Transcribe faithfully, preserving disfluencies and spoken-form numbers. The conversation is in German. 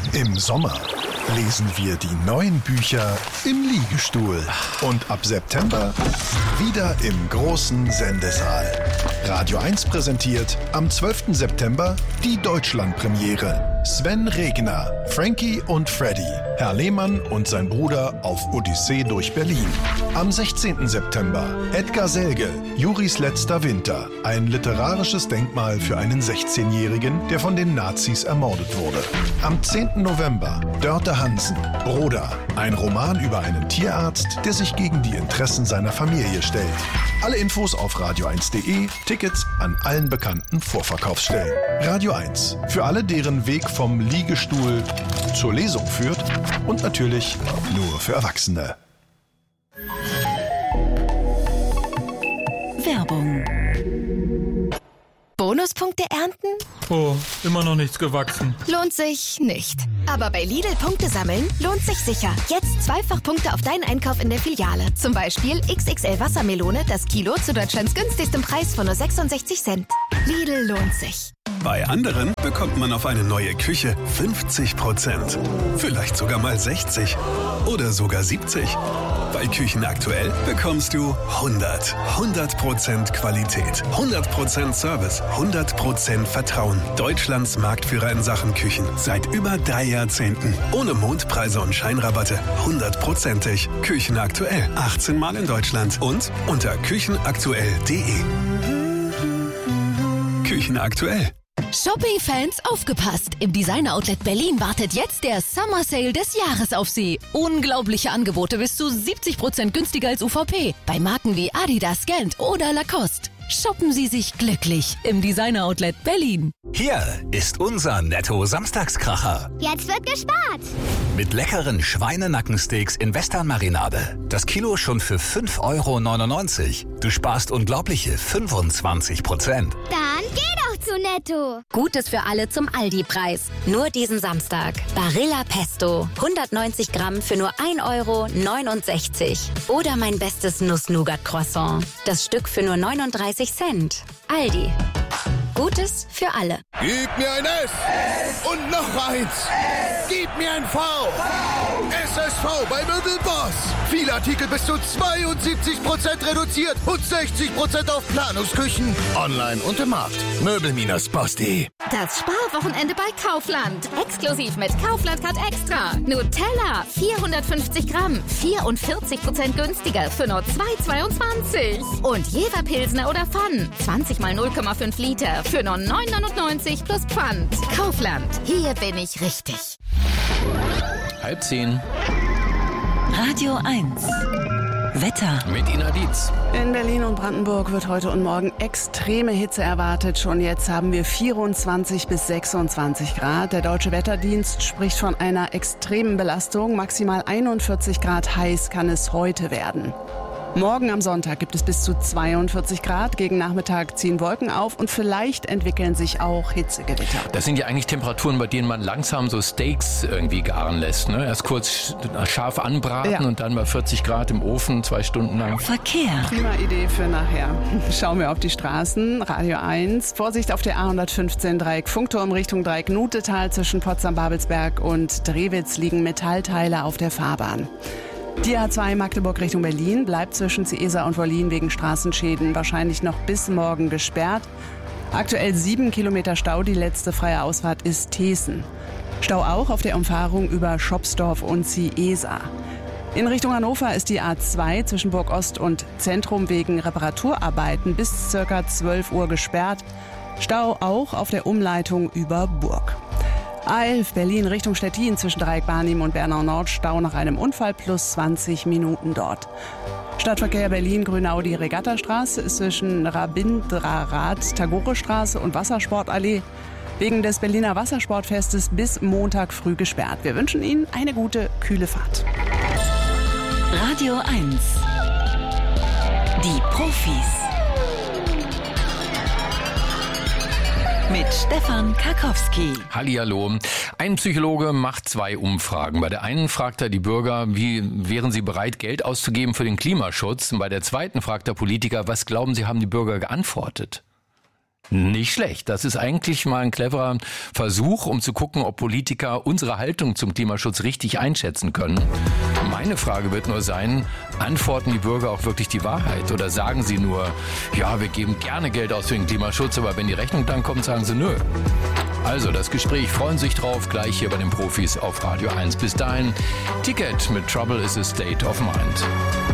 Im Sommer lesen wir die neuen Bücher im Liegestuhl. Und ab September wieder im großen Sendesaal. Radio eins präsentiert am zwölften September die Deutschlandpremiere. Sven Regner, Frankie und Freddy, Herr Lehmann und sein Bruder auf Odyssee durch Berlin. Am sechzehnten September Edgar Selge, Juris letzter Winter. Ein literarisches Denkmal für einen sechzehnjährigen, der von den Nazis ermordet wurde. Am zehnten November Dörte Hansen, Broda. Ein Roman über einen Tierarzt, der sich gegen die Interessen seiner Familie stellt. Alle Infos auf radio eins punkt de, Tickets an allen bekannten Vorverkaufsstellen. Radio eins, für alle, deren Weg vom Liegestuhl zur Lesung führt und natürlich nur für Erwachsene. Werbung. Bonuspunkte ernten? Oh, immer noch nichts gewachsen. Lohnt sich nicht. Aber bei Lidl Punkte sammeln lohnt sich sicher. Jetzt zweifach Punkte auf deinen Einkauf in der Filiale. Zum Beispiel X X L Wassermelone, das Kilo zu Deutschlands günstigstem Preis von nur sechsundsechzig Cent. Lidl lohnt sich. Bei anderen bekommt man auf eine neue Küche fünfzig Prozent. Vielleicht sogar mal sechzig oder sogar siebzig. Bei Küchen aktuell bekommst du hundert. hundert Prozent Qualität, hundert Prozent Service, hundert Prozent Vertrauen. Deutschlands Marktführer in Sachen Küchen seit über drei Jahrzehnten. Ohne Mondpreise und Scheinrabatte. hundertprozentig. Küchen aktuell. achtzehn Mal in Deutschland und unter küchenaktuell punkt de. Küchen aktuell. Shopping-Fans, aufgepasst! Im Designer-Outlet Berlin wartet jetzt der Summer Sale des Jahres auf Sie. Unglaubliche Angebote bis zu siebzig Prozent günstiger als U V P. Bei Marken wie Adidas, Gant oder Lacoste. Shoppen Sie sich glücklich im Designer-Outlet Berlin. Hier ist unser Netto-Samstagskracher. Jetzt wird gespart. Mit leckeren Schweinenackensteaks in Western-Marinade. Das Kilo schon für fünf Euro neunundneunzig. Du sparst unglaubliche fünfundzwanzig Prozent. Dann geh doch zu Netto. Gutes für alle zum Aldi-Preis. Nur diesen Samstag. Barilla Pesto. hundertneunzig Gramm für nur ein Euro neunundsechzig. Oder mein bestes Nuss-Nougat-Croissant. Das Stück für nur neununddreißig Cent. Aldi. Gutes für alle. Gib mir ein S und noch eins. Gib mir ein V. S S V bei Möbelboss. Viele Artikel bis zu zweiundsiebzig Prozent reduziert und sechzig Prozent auf Planungsküchen. Online und im Markt. Möbel-boss punkt de. Das Sparwochenende bei Kaufland. Exklusiv mit Kaufland Card Extra. Nutella vierhundertfünfzig Gramm. vierundvierzig Prozent günstiger für nur zwei Euro zweiundzwanzig. Und Jever Pilsner oder Pfann. zwanzig mal null Komma fünf Liter für nur neun Euro neunundneunzig plus Pfand. Kaufland. Hier bin ich richtig. Halb zehn. Radio eins. Wetter. Mit Ina Dietz. In Berlin und Brandenburg wird heute und morgen extreme Hitze erwartet. Schon jetzt haben wir vierundzwanzig bis sechsundzwanzig Grad. Der Deutsche Wetterdienst spricht von einer extremen Belastung. Maximal einundvierzig Grad heiß kann es heute werden. Morgen am Sonntag gibt es bis zu zweiundvierzig Grad. Gegen Nachmittag ziehen Wolken auf und vielleicht entwickeln sich auch Hitzegewitter. Das sind ja eigentlich Temperaturen, bei denen man langsam so Steaks irgendwie garen lässt. Ne? Erst kurz scharf anbraten ja. Und dann bei vierzig Grad im Ofen zwei Stunden lang. Verkehr. Prima Idee für nachher. Schauen wir auf die Straßen. Radio eins. Vorsicht auf der A hundertfünfzehn Dreieck Funkturm Richtung Dreieck Nutetal. Zwischen Potsdam-Babelsberg und Drewitz liegen Metallteile auf der Fahrbahn. Die A zwei Magdeburg Richtung Berlin bleibt zwischen Ciesa und Wollin wegen Straßenschäden wahrscheinlich noch bis morgen gesperrt. Aktuell sieben Kilometer Stau, die letzte freie Ausfahrt ist Thesen. Stau auch auf der Umfahrung über Schopsdorf und Ciesa. In Richtung Hannover ist die A zwei zwischen Burg Ost und Zentrum wegen Reparaturarbeiten bis ca. zwölf Uhr gesperrt. Stau auch auf der Umleitung über Burg. A elf Berlin Richtung Stettin zwischen Dreieck Barnim und Bernau Nord. Stau nach einem Unfall plus zwanzig Minuten dort. Stadtverkehr Berlin Grünau-die Regattastraße ist zwischen Rabindranath, Tagore-Straße und Wassersportallee wegen des Berliner Wassersportfestes bis Montag früh gesperrt. Wir wünschen Ihnen eine gute, kühle Fahrt. Radio eins. Die Profis. Mit Stefan Karkowski. Hallihallo. Ein Psychologe macht zwei Umfragen. Bei der einen fragt er die Bürger, wie wären sie bereit, Geld auszugeben für den Klimaschutz? Und bei der zweiten fragt der Politiker, was glauben Sie, haben die Bürger geantwortet? Nicht schlecht. Das ist eigentlich mal ein cleverer Versuch, um zu gucken, ob Politiker unsere Haltung zum Klimaschutz richtig einschätzen können. Meine Frage wird nur sein, antworten die Bürger auch wirklich die Wahrheit? Oder sagen sie nur, ja, wir geben gerne Geld aus für den Klimaschutz, aber wenn die Rechnung dann kommt, sagen sie nö. Also, das Gespräch, freuen Sie sich drauf, gleich hier bei den Profis auf Radio eins. Bis dahin, Ticket mit Trouble is a State of Mind.